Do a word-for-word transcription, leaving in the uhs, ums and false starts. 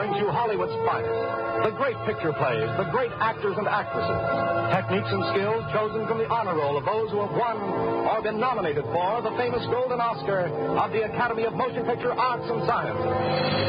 brings you Hollywood's finest. The great picture plays, the great actors and actresses. Techniques and skills chosen from the honor roll of those who have won or been nominated for the famous Golden Oscar of the Academy of Motion Picture Arts and Sciences.